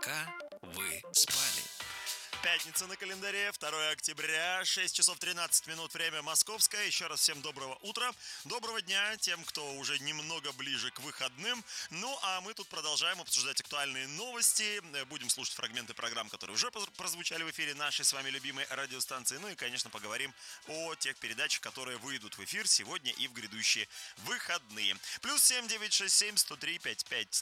пока вы спали. Пятница на календаре, 2 октября, 6 часов 13 минут, время московское. Еще раз всем доброго утра, доброго дня тем, кто уже немного ближе к выходным. Ну, а мы тут продолжаем обсуждать актуальные новости. Будем слушать фрагменты программ, которые уже прозвучали в эфире нашей с вами любимой радиостанции. Ну и, конечно, поговорим о тех передачах, которые выйдут в эфир сегодня и в грядущие выходные. +7 967 103 55